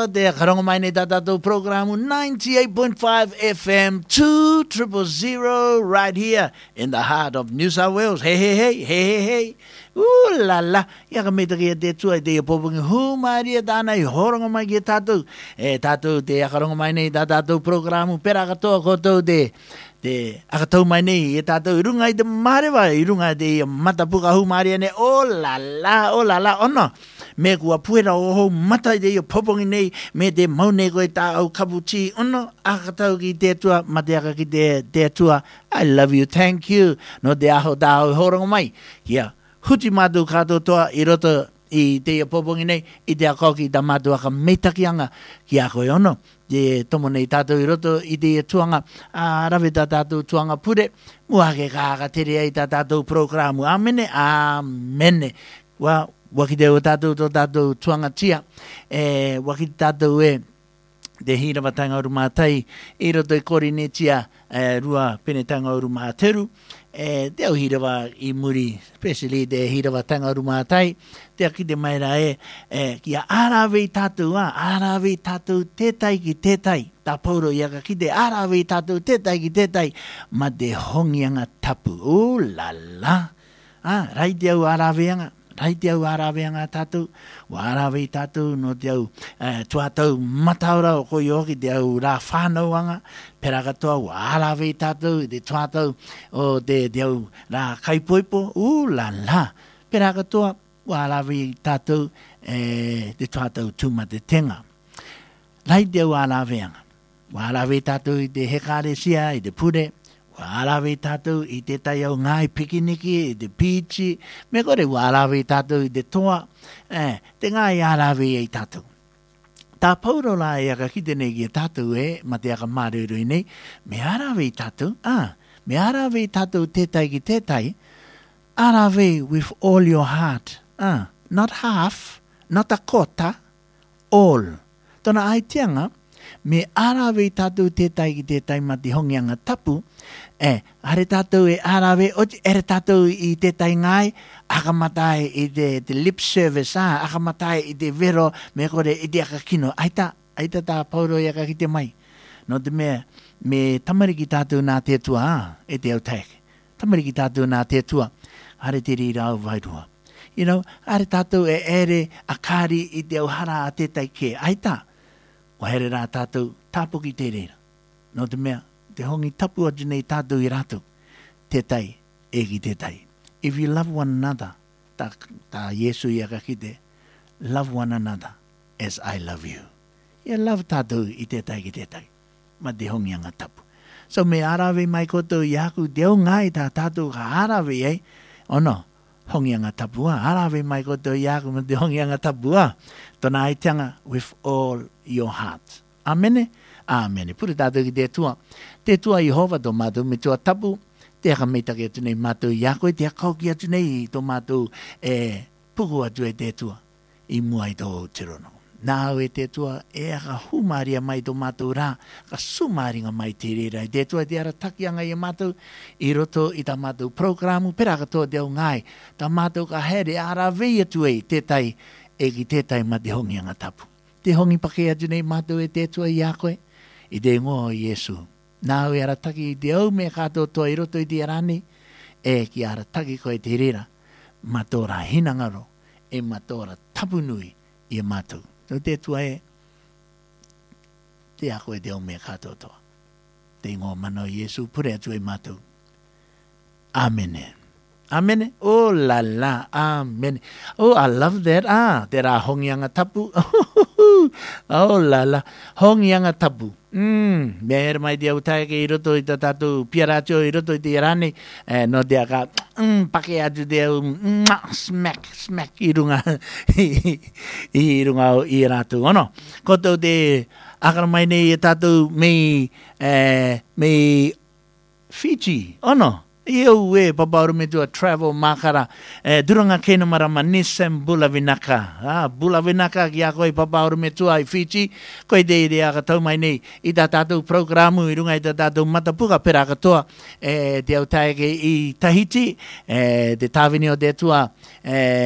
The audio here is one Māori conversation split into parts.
de karong mai ne tatu program 98.5 FM 2000 right here in the heart of New South Wales. Hey. Ooh la la. Ya ka metaki de tua de popong hu maria dana I horong mai ge tatu. Tatu de karong mai ne tatu program pera ka to ko to de akatau mai nei e tātou irunga I te marewa, irunga de matapuka hu maria ne o la la ono. Me kua puera o hou mata I te popongi nei me te maune koe tā au kapuchi ono akatau ki te tua, mateaka ki te tua. I love you, thank you. No te aho tā au horongo mai. Kia, huti mātou kātou toa I roto I te popongi nei, I te akoki ta mātou aka meitakianga ki a koe ono. Te tomo nei tātou I roto I te tuanga, rawe tā tātou tuanga pure, muake kāka tere ai tā tātou programu. Amene. Waki te o tātou tuanga tia, waki tātou te hirawa tanga uru mātai, I roto I kori ne tia, rua pene tanga uru māteru, te au hirawa I muri, especially te hirawa tanga uru mātai, te aki te maira ki a arawe tātou tētai ki tētai, tā pauro iaka ki te arawe tātou tētai ki tētai, ma te hongianga tapu, o la la, rai te au araweanga tātou, wa arawe tātou no te au tuatau mataura o koi oki te au rā whānauanga, pera katoa wa arawe tātou, te tuatau o te au rā kaipoipo, o la la, pera katoa, wa arawe tātou te tuatau tūma te tenga. Rai te au araweanga, wa arawe tātou I te hekare sia, I te pure, wa arawe tātou I te tai au ngai pikiniki, I te pichi, me kore wa arawe tātou I te toa, te ngai arawe I tātou. Tā pauro la e aka ki tenei ki tātou ma te aka māruru nei, me arawe tātou, me arawe tātou tētai ki tētai, arawe with all your heart, not half, not a quarter, all. Tona ai tianga, me arawe tātou tētai ki tētai ma te hongianga tapu, are tātou arawe, ere tātou I tētai ngai, akamatai I te lip service, akamatai I te vero, me kore I te akakino, aita tā pauro I aka ki te mai. No te mea, me tamariki tātou nā tētua, te au taeke. Tamariki tātou nā tētua, hare te rira au vairua. You know, are tātou ere akari I te au hara a tētai ke, aita. O here rā tātou tāpuki te reira. No te mea, te hongi tapu atu nei tātou I rātou. Tētai, ki tētai. If you love one another, tā Yesu I aka kite, love one another as I love you. Ia love tātou I tētai ki tētai. Ma te hongi anga tapu. So me arawe mai koto I aku, deo ngai tā tātou ka arawe ono, hongi anga tapua, arawe mai koto I aku, ma te hongi anga tapua. Tona aitanga with all your heart. Amene? Amene. Puri tātou ki te tua. Te tua Jehova tō mātou me tua tapu. Te aka meitaki atu nei mātou I a koe, te akauki atu nei tō mātou puku atu te tua. I mua I tō tirono. Nāu te tua aka humaria mai tō mātou rā. Ka sumaringa mai te rera. Te tua te ara takianga I mātou. I roto I tā mātou programu. Pera katoa te au ngai. Tā mātou ka here arawei atu tētai. Ki tētai ma te hongi anga tapu. Te hongi pake atu nei mātou te tua I a koe. I te ngoa o Yesu. Nāu arataki I te au me kātou toa I roto I te arane. Ki arataki koe te rera. Matora hinangaro. Matora tapu nui I mātou. So te tua te a koe te au me kātou toa. Te ngoa mana o Yesu. Pure atu mātou. Amen. Amen. Oh la la. Amen. Oh, I love that. Te rā hongianga tapu. Oh la la. Hongianga tapu. Mea mai te au taeke I roto I ta tātou piaracho I roto I te rane. No te aka pake atu te au smack I runga. I runga o I rātou. Ono. Koto te akara mai nei e tātou mei Fiji. Ono. Iau papauru me tua travel makara. Duranga kena marama Nissan Bulavinaka. Bulavinaka ki a koe papauru me tua I Fiji. Koe te ide aka tau mai nei. I tā tātou programu I runga I tā tātou matapuka pera katoa. Te au taeke I Tahiti. Te tāwini o te tua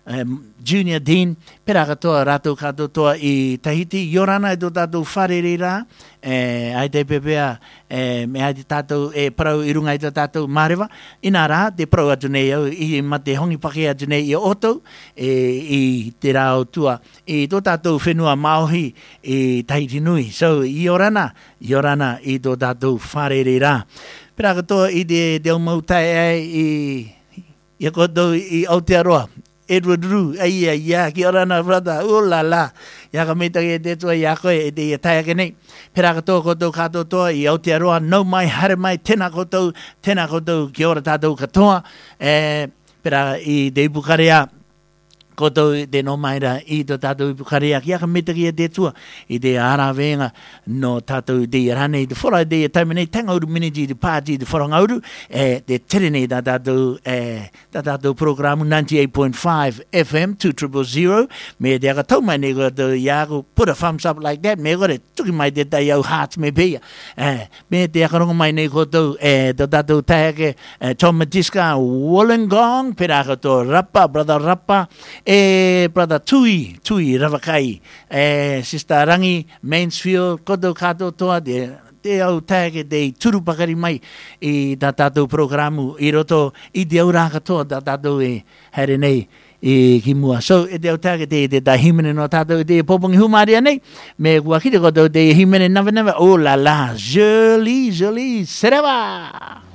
Junior Dean, pera katoa rato kato toa I Tahiti, Yorana I do tātou wharere rā, ai te pepea, me ai te tātou parau I runga I te tātou mārewa, ina rā, te parau atu nei au, I mate hongi pake atu nei I oto, I te rao tua, I tō tātou whenua maohi I Tahiti nui, so Yorana I tō tātou wharere rā. Pera katoa I te deo mautai ai I koto I Aotearoa, Edward Roo, ia, ki orana brother, la la, ia ka meitake te tua ia koe, e te ia tai ake nei. Pera katoa kotou kato toa I Aotearoa, nau mai, hare mai, tēnā kotou, ki ora tātou katoa, pera I te ipukarea, kotou te no maira I tō tātou ipukarea, ki aka meitake te tua, I te ara venga no tātou te rane, te whora te taime nei, tangauru miniji, te pāti, te whorangauru, te tere nei tā tātou programu 98.5 FM 2000, me te aka tau mai nei kotou iaku, put a thumbs up like that, me kore tuki mai te tai au hearts me pia, me te aka rongo mai nei kotou, tō tātou taike, Tom Matiska, Wollongong, pera kotou Rapa, brother Rapa, brother Tui Ravakai, sister Rangi, Mansfield, koto kato toa, te au taike te turupakari mai I tā tātou programu I roto I te aura katoa tā tātou haere nei ki mua. So, te au taike te tā himene no tātou te popongi humaria nei, me kua kite koto te himene never, oh la la, jolie, sereva!